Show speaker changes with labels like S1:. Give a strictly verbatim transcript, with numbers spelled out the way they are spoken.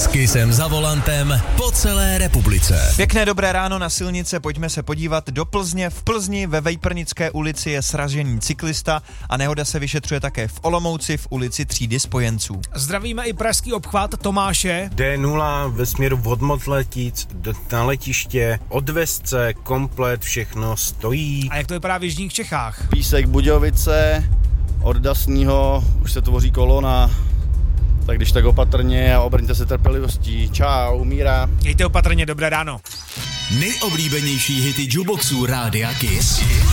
S1: S Kissem za volantem po celé republice.
S2: Pěkné dobré ráno na silnice, pojďme se podívat do Plzně. V Plzni ve Vejprnické ulici je sražený cyklista a nehoda se vyšetřuje také v Olomouci v ulici Třídy spojenců.
S3: Zdravíme i pražský obchvat Tomáše.
S4: D nula ve směru od Motletic na letiště, od Vesce, komplet, všechno stojí.
S3: A jak to vypadá v jižních Čechách?
S5: Písek, Budějovice, od Dasního už se tvoří kolona. Tak když tak opatrně a obrňte se trpělivostí. Čau, Míra.
S3: Mějte opatrně, dobré ráno.
S1: Nejoblíbenější hity jukeboxů Rádia Kiss.